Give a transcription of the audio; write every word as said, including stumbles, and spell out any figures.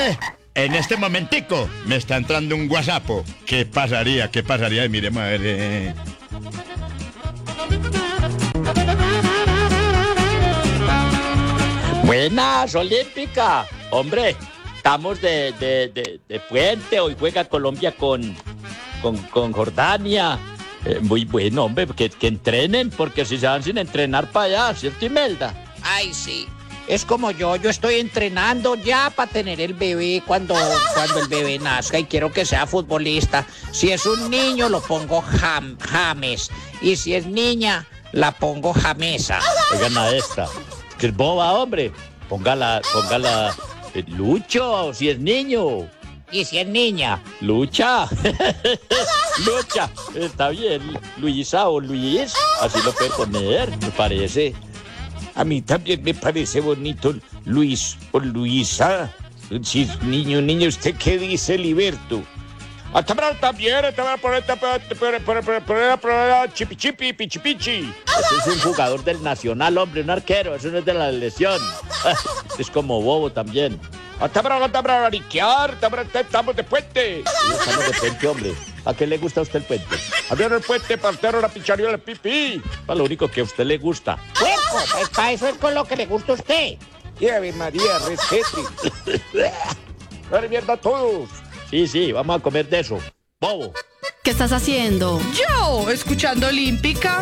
Eh, en este momentico me está entrando un WhatsApp. ¿Qué pasaría? ¿Qué pasaría? Miremos a ver. Eh. Buenas, Olímpica. Hombre, estamos de, de, de, de puente. Hoy juega Colombia con, con, con Jordania. Eh, muy bueno, hombre, que, que entrenen, porque si se van sin entrenar para allá, ¿cierto, Imelda? Ay, sí. Es como yo, yo estoy entrenando ya para tener el bebé cuando, cuando el bebé nazca y quiero que sea futbolista. Si es un niño, lo pongo Jam, James. Y si es niña, la pongo Jamesa. Oigan a esta, que es boba, hombre. Póngala, póngala, eh, Lucho, si es niño. Y si es niña, Lucha. Lucha. Está bien, Luisa o Luis, así lo puede poner, me parece. A mí también me parece bonito Luis o Luisa. Si es niño, niño, ¿usted qué dice, Liberto? Atabral también, atabral por esta, por chipi chipi, pichi pichi. Ese es un jugador del Nacional, hombre, un arquero, eso no es de la lesión. Es como bobo también. Atabral, atabral, ariquear, atabral, estamos de puente. Estamos de puente, hombre. ¿A qué le gusta a usted el puente? Abrieron el puente, partieron la pichariola, el pipí. Para lo único que a usted le gusta. puerco, pues para eso es con lo que le gusta a usted. Y Ave María, respete. ¡Dale mierda a todos! Sí, sí, vamos a comer de eso. Bobo. ¿Qué estás haciendo? Yo, escuchando Olímpica.